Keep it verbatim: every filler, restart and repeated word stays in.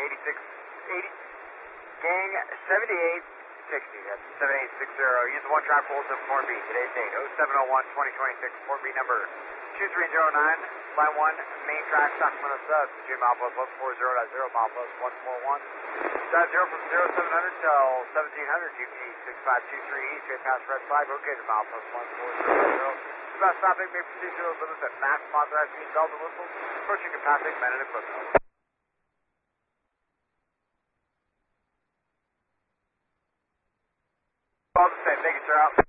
eighty-six, eighty, gang seventy-eight sixty, that's seventy-eight sixty. Use the one track rules of Port B. Today's date, oh seven oh one twenty twenty-six, Port B number two three zero nine, line one, main track, Sacramento Sub, two mile plus one four zero, zero mile plus one four one. Dot zero from zero seven hundred till seventeen hundred, G P six five two three E, straight past red flag, located mile plus one four zero. About stopping, may proceed to those limits at max authorized speed, bells and whistles, approaching capacity, men and equipment. All the same, thank you, sir. Out.